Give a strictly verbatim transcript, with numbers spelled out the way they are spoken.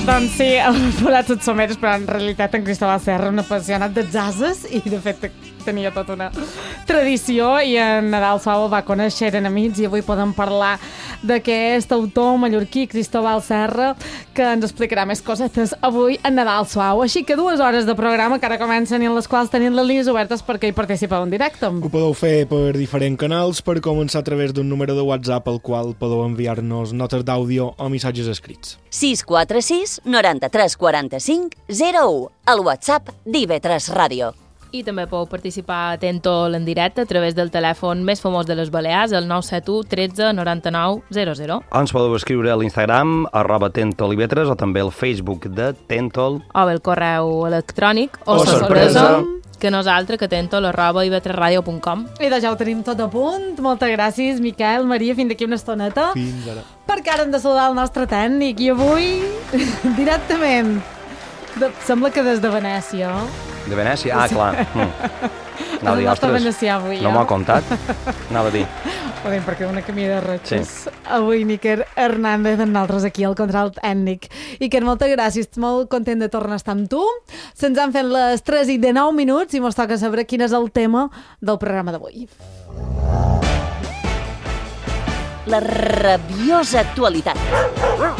Doncs sí, el Forat Sotsomeres, però en realitat en Cristóbal Serra, un apassionat de jazzes, i de fet tenia tota una tradició, i en Nadal Suau el va conèixer, eren amics, i avui podem parlar d'aquest autor mallorquí, Cristóbal Serra, que ens explicarà més cosetes avui en Nadal Suau. Així que dues hores de programa que ara comencen i en les quals tenim les línies obertes perquè hi participeu en directe. Ho podeu fer per diferents canals, per començar a través d'un número de WhatsApp al qual podeu enviar-nos notes d'àudio o missatges escrits. sis quatre sis noranta-tres quaranta-cinc zero u, el WhatsApp d'I V tres Ràdio. I també podeu participar a Tentol en directe a través del telèfon més famós de les Balears, el nou set u tretze noranta-nou zero zero. Ens podeu escriure a l'Instagram, arroba Tentol I V tres, o també al Facebook de Tentol. O bé el correu electrònic, o, O sorpresa, sorpresa, que nosaltres, que tentol arroba i v tres radio punt com. I de ja ho tenim tot a punt. Moltes gràcies, Miquel, Maria, fins d'aquí una estoneta. Fins ara. Perquè ara hem de saludar el nostre tècnic, i avui, directament, de, sembla que des de Venècia. De Venècia? Ah, clar. Mm. El nostre venecià avui, no eh? m'ho ha contat. Anava a dir. Ho dic perquè una camí de ratxos. Sí. Avui Níker Hernández amb nosaltres aquí al control tècnic. I que moltes gràcies, estic molt content de tornar a estar amb tu. Se'ns han fet les tres i de nou minuts i mos toca saber quin és el tema del programa d'avui. La rabiosa actualitat.